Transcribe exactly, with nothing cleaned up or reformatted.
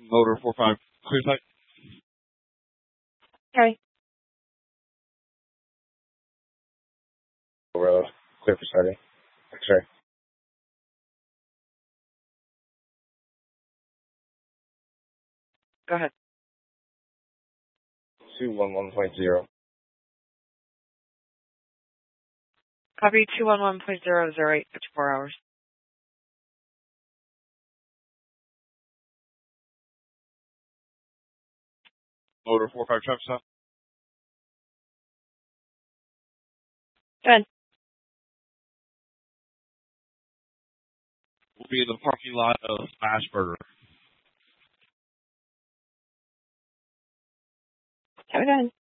Motor four five, clear sight. Okay. Road, clear for starting. X-ray. Go ahead. two one one point zero. Copy two one one point zero zero eight, fifty-four hours. Motor four five, traffic stop. Good. We'll be in the parking lot of Smash Burger. Have a good one.